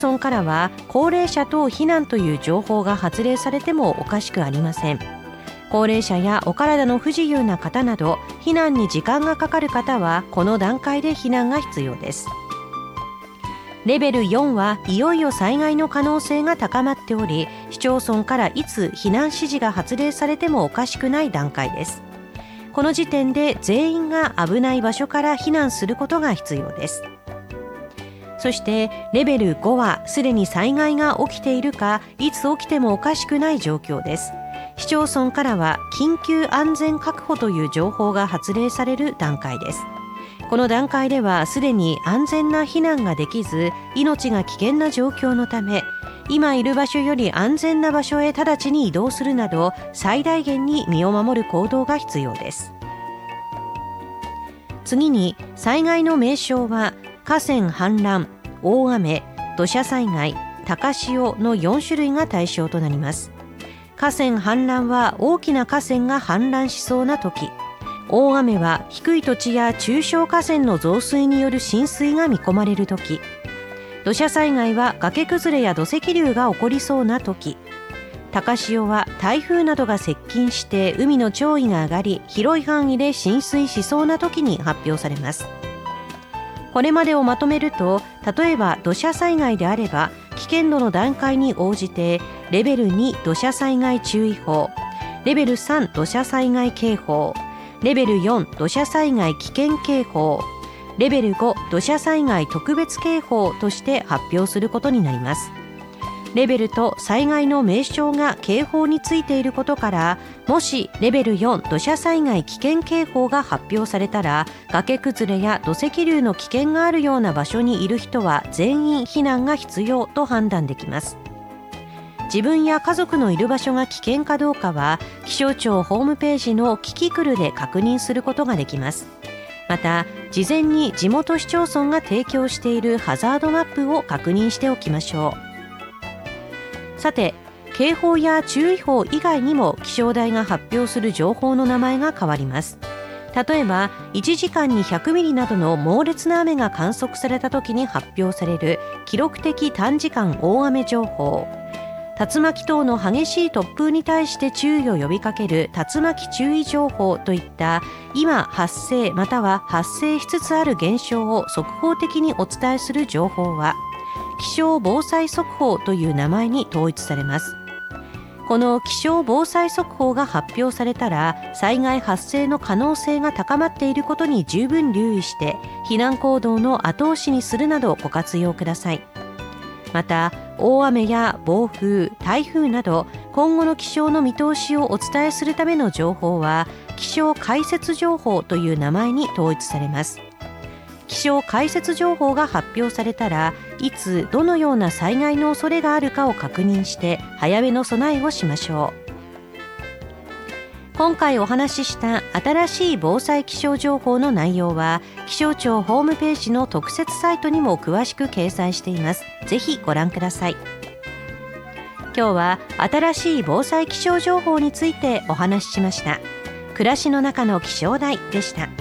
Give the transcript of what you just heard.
村からは高齢者等避難という情報が発令されてもおかしくありません。高齢者やお体の不自由な方など避難に時間がかかる方はこの段階で避難が必要です。レベル4はいよいよ災害の可能性が高まっており、市町村からいつ避難指示が発令されてもおかしくない段階です。この時点で全員が危ない場所から避難することが必要です。そしてレベル5はすでに災害が起きているか、いつ起きてもおかしくない状況です。市町村からは緊急安全確保という情報が発令される段階です。この段階ではすでに安全な避難ができず、命が危険な状況のため、今いる場所より安全な場所へ直ちに移動するなど、最大限に身を守る行動が必要です。次に、災害の名称は河川氾濫、大雨、土砂災害、高潮の4種類が対象となります。河川氾濫は大きな河川が氾濫しそうな時、大雨は低い土地や中小河川の増水による浸水が見込まれるとき、土砂災害は崖崩れや土石流が起こりそうなとき、高潮は台風などが接近して海の潮位が上がり広い範囲で浸水しそうなときに発表されます。これまでをまとめると、例えば土砂災害であれば危険度の段階に応じてレベル2土砂災害注意報、レベル3土砂災害警報、レベル4土砂災害危険警報、レベル5土砂災害特別警報として発表することになります。レベルと災害の名称が警報についていることから、もしレベル4土砂災害危険警報が発表されたら、崖崩れや土石流の危険があるような場所にいる人は全員避難が必要と判断できます。自分や家族のいる場所が危険かどうかは気象庁ホームページのキキクルで確認することができます。また、事前に地元市町村が提供しているハザードマップを確認しておきましょう。さて、警報や注意報以外にも気象台が発表する情報の名前が変わります。例えば、1時間に100ミリなどの猛烈な雨が観測された時に発表される記録的短時間大雨情報、竜巻等の激しい突風に対して注意を呼びかける竜巻注意情報といった今発生または発生しつつある現象を速報的にお伝えする情報は気象防災速報という名前に統一されます。この気象防災速報が発表されたら、災害発生の可能性が高まっていることに十分留意して避難行動の後押しにするなどご活用ください。また、大雨や暴風、台風など今後の気象の見通しをお伝えするための情報は気象解説情報という名前に統一されます。気象解説情報が発表されたら、いつどのような災害の恐れがあるかを確認して早めの備えをしましょう。今回お話しした新しい防災気象情報の内容は気象庁ホームページの特設サイトにも詳しく掲載しています。ぜひご覧ください。今日は新しい防災気象情報についてお話ししました。暮らしの中の気象台でした。